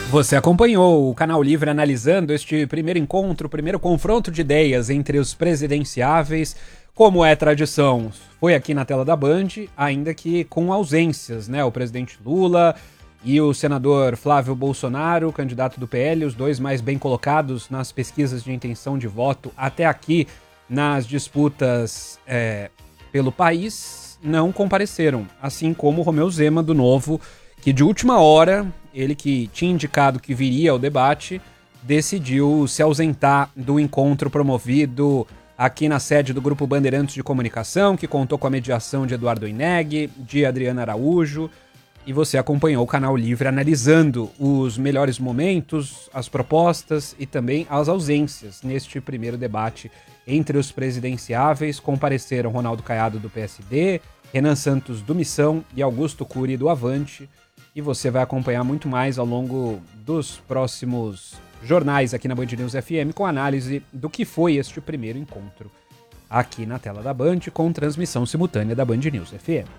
Você acompanhou o Canal Livre analisando este primeiro encontro, primeiro confronto de ideias entre os presidenciáveis. Como é tradição, foi aqui na tela da Band, ainda que com ausências, né? O presidente Lula e o senador Flávio Bolsonaro, candidato do PL, os dois mais bem colocados nas pesquisas de intenção de voto até aqui nas disputas pelo país, não compareceram. Assim como o Romeu Zema, do Novo, que de última hora, ele que tinha indicado que viria ao debate, decidiu se ausentar do encontro promovido aqui na sede do Grupo Bandeirantes de Comunicação, que contou com a mediação de Eduardo Ineg, de Adriana Araújo, e você acompanhou o Canal Livre analisando os melhores momentos, as propostas e também as ausências neste primeiro debate entre os presidenciáveis. Compareceram Ronaldo Caiado, do PSD, Renan Santos, do Missão, e Augusto Cury, do Avante. E você vai acompanhar muito mais ao longo dos próximos jornais aqui na Band News FM, com análise do que foi este primeiro encontro aqui na tela da Band, com transmissão simultânea da Band News FM.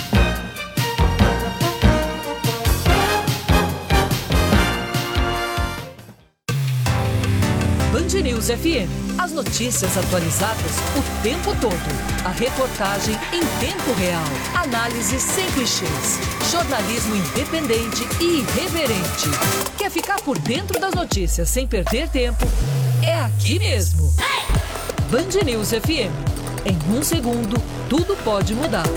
Band News FM. As notícias atualizadas o tempo todo. A reportagem em tempo real. Análise sem clichês. Jornalismo independente e irreverente. Quer ficar por dentro das notícias sem perder tempo? É aqui mesmo. Band News FM. Em um segundo, tudo pode mudar.